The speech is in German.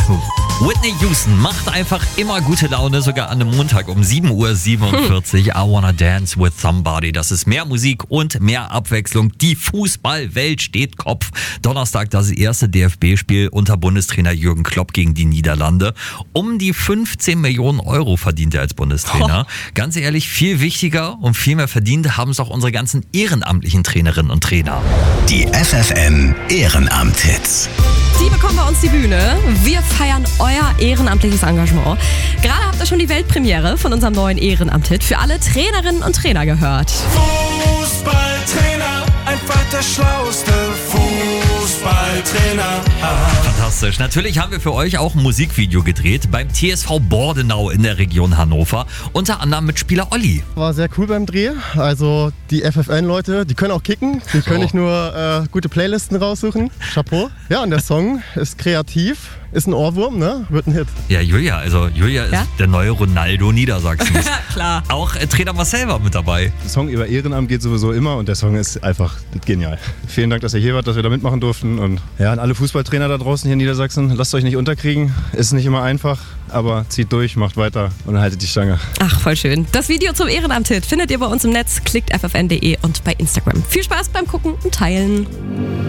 Whitney Houston macht einfach immer gute Laune, sogar an einem Montag um 7:47 Uhr. I wanna dance with somebody. Das ist mehr Musik und mehr Abwechslung. Die Fußballwelt steht Kopf. Donnerstag das erste DFB-Spiel unter Bundestrainer Jürgen Klopp gegen die Niederlande. Um die 15 Millionen Euro verdient er als Bundestrainer. Ganz ehrlich, viel wichtiger und viel mehr verdient haben es auch unsere ganzen ehrenamtlichen Trainerinnen und Trainer. Die FFN Ehrenamt-Hits. Sie bekommen bei uns die Bühne. Wir feiern euer ehrenamtliches Engagement. Gerade habt ihr schon die Weltpremiere von unserem neuen Ehrenamt-Hit für alle Trainerinnen und Trainer gehört. Fußballtrainer, einfach der schlauste Fußballtrainer. Fantastisch. Natürlich haben wir für euch auch ein Musikvideo gedreht beim TSV Bordenau in der Region Hannover. Unter anderem mit Spieler Olli. War sehr cool beim Dreh. Also die FFN-Leute, die können auch kicken. Die können nicht nur gute Playlisten raussuchen. Chapeau. Ja, und der Song ist kreativ. Ist ein Ohrwurm, ne? Wird ein Hit. Ja, Julia ist der neue Ronaldo Niedersachsens. Klar. Auch Trainer Marcel war mit dabei. Der Song über Ehrenamt geht sowieso immer und der Song ist einfach genial. Vielen Dank, dass ihr hier wart, dass wir da mitmachen durften. Und ja, an alle Fußballtrainer da draußen hier in Niedersachsen, lasst euch nicht unterkriegen. Ist nicht immer einfach, aber zieht durch, macht weiter und haltet die Stange. Ach, voll schön. Das Video zum Ehrenamt-Hit findet ihr bei uns im Netz. Klickt ffn.de und bei Instagram. Viel Spaß beim Gucken und Teilen.